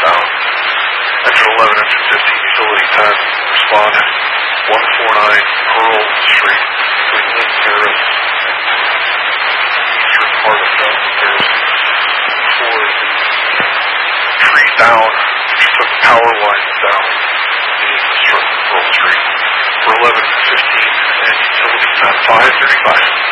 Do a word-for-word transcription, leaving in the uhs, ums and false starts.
down. Exit eleven, engine fifteen, utility ten, respond one forty-nine Pearl Street between Lynn Terrace and eastern part of Delta Terrace for the tree down, which took power lines down in Pearl Street for eleven fifteen and utility ten, five thirty-five.